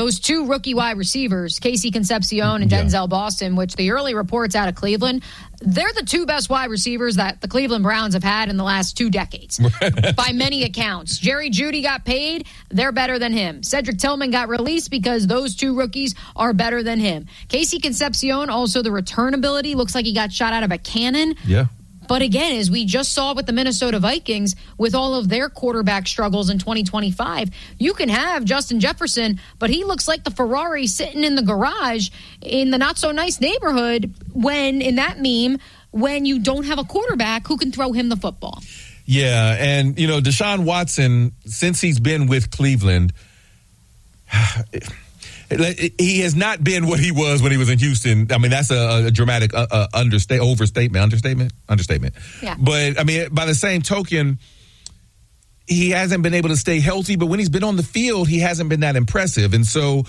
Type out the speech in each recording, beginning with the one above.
those two rookie wide receivers, Casey Concepcion and Denzel Boston, which the early reports out of Cleveland, they're the two best wide receivers that the Cleveland Browns have had in the last 2 decades, by many accounts. Jerry Jeudy got paid. They're better than him. Cedric Tillman got released because those two rookies are better than him. Casey Concepcion, also the return ability, looks like he got shot out of a cannon. Yeah. But again, as we just saw with the Minnesota Vikings, with all of their quarterback struggles in 2025, you can have Justin Jefferson, but he looks like the Ferrari sitting in the garage in the not-so-nice neighborhood when, in that meme, when you don't have a quarterback who can throw him the football. Yeah, and, Deshaun Watson, since he's been with Cleveland, he has not been what he was when he was in Houston. I mean, that's a dramatic understatement. Yeah. But, I mean, by the same token, he hasn't been able to stay healthy, but when he's been on the field, he hasn't been that impressive. And so,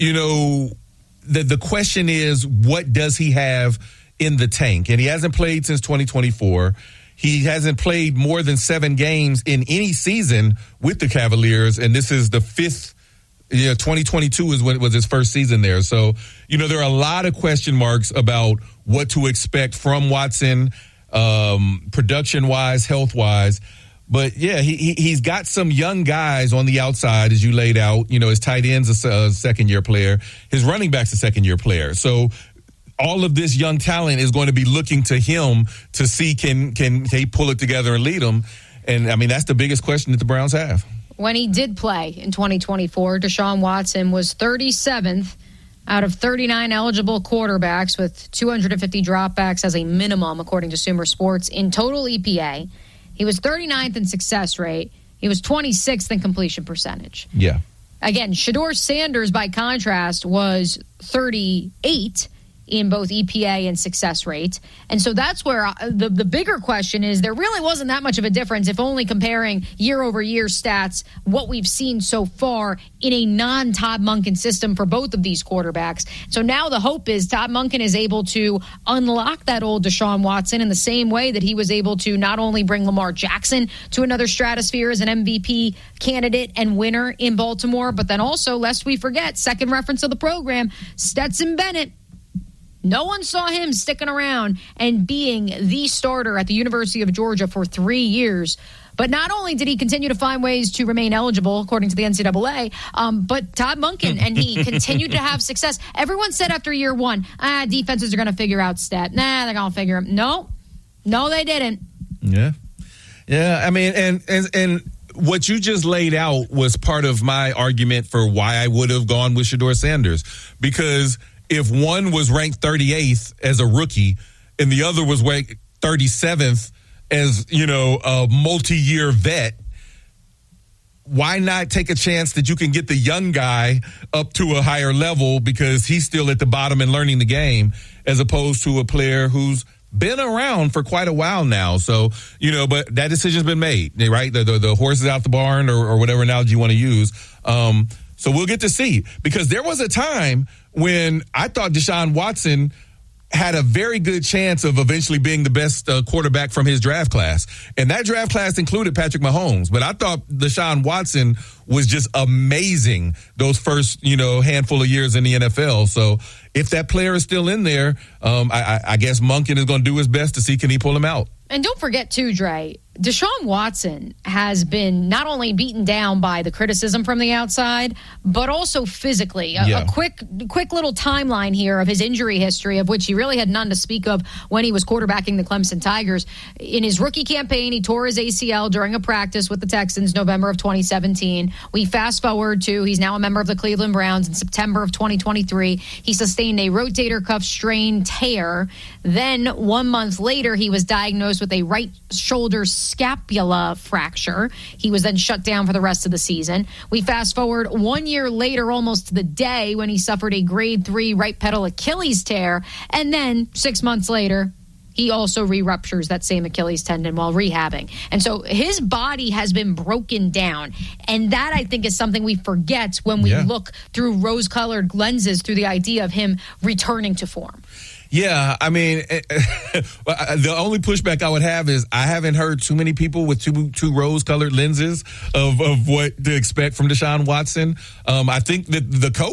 the question is, what does he have in the tank? And he hasn't played since 2024. He hasn't played more than 7 games in any season with the Cavaliers, and this is the 5th. 2022 is when it was his first season there. So, there are a lot of question marks about what to expect from Watson, production-wise, health-wise. But, yeah, he's got some young guys on the outside, as you laid out. His tight end's a second-year player. His running back's a second-year player. So all of this young talent is going to be looking to him to see can he pull it together and lead them. And, I mean, that's the biggest question that the Browns have. When he did play in 2024, Deshaun Watson was 37th out of 39 eligible quarterbacks with 250 dropbacks as a minimum, according to Sumer Sports, in total EPA. He was 39th in success rate. He was 26th in completion percentage. Yeah. Again, Shedeur Sanders, by contrast, was 38 in both EPA and success rate. And so that's where the bigger question is, there really wasn't that much of a difference, if only comparing year-over-year stats, what we've seen so far in a non-Todd Monken system for both of these quarterbacks. So now the hope is Todd Monken is able to unlock that old Deshaun Watson in the same way that he was able to not only bring Lamar Jackson to another stratosphere as an MVP candidate and winner in Baltimore, but then also, lest we forget, second reference of the program, Stetson Bennett. No one saw him sticking around and being the starter at the University of Georgia for 3 years. But not only did he continue to find ways to remain eligible, according to the NCAA, but Todd Monken, and he continued to have success. Everyone said after year one, defenses are going to figure out stat. They're going to figure him. No, they didn't. Yeah. I mean, and what you just laid out was part of my argument for why I would have gone with Shedeur Sanders, because if one was ranked 38th as a rookie and the other was ranked 37th as, a multi-year vet, why not take a chance that you can get the young guy up to a higher level because he's still at the bottom and learning the game, as opposed to a player who's been around for quite a while now. So, but that decision's been made, right? The horse is out the barn, or whatever analogy you want to use. So we'll get to see, because there was a time when I thought Deshaun Watson had a very good chance of eventually being the best quarterback from his draft class. And that draft class included Patrick Mahomes. But I thought Deshaun Watson was just amazing those first, handful of years in the NFL. So if that player is still in there, I guess Monken is going to do his best to see, can he pull him out? And don't forget, too, Dre, Deshaun Watson has been not only beaten down by the criticism from the outside, but also physically. A quick little timeline here of his injury history, of which he really had none to speak of when he was quarterbacking the Clemson Tigers. In his rookie campaign, he tore his ACL during a practice with the Texans, November of 2017. We fast forward to, he's now a member of the Cleveland Browns in September of 2023. He sustained a rotator cuff strain tear. Then 1 month later, he was diagnosed with a right shoulder scapula fracture. He was then shut down for the rest of the season. We fast forward 1 year later, almost to the day, when he suffered a grade 3 right pedal Achilles tear. And then 6 months later, he also re-ruptures that same Achilles tendon while rehabbing. And so his body has been broken down. And that, I think, is something we forget when we look through rose-colored lenses through the idea of him returning to form. Yeah, I mean, the only pushback I would have is I haven't heard too many people with two rose-colored lenses of what to expect from Deshaun Watson. I think that the coach